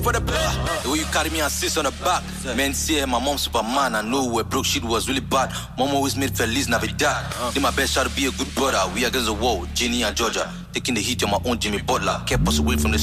for the blood. The way you carry me and sis on the back. Men say my mom Superman. I know we're broke, shit was really bad. Mom always made Feliz Navidad. Did my best try to be a good brother. We against the wall, Ginny and Georgia. Taking the heat on my own Jimmy Butler. Kept us away from the